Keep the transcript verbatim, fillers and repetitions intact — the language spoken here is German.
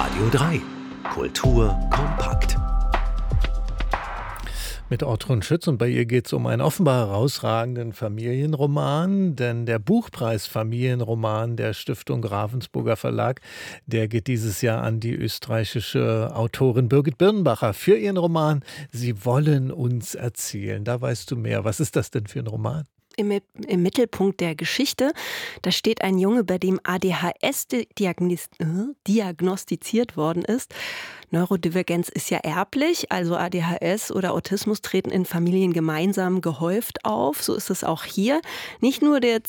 Radio drei. Kultur kompakt. Mit Ortrun Schütz, und bei ihr geht es um einen offenbar herausragenden Familienroman, denn der Buchpreis Familienroman der Stiftung Ravensburger Verlag, der geht dieses Jahr an die österreichische Autorin Birgit Birnbacher für ihren Roman Sie wollen uns erzählen. Da weißt du mehr. Was ist das denn für ein Roman? Im, Im Mittelpunkt der Geschichte, da steht ein Junge, bei dem A D H S diagnis- äh, diagnostiziert worden ist. Neurodivergenz ist ja erblich, also A D H S oder Autismus treten in Familien gemeinsam gehäuft auf. So ist es auch hier. Nicht nur der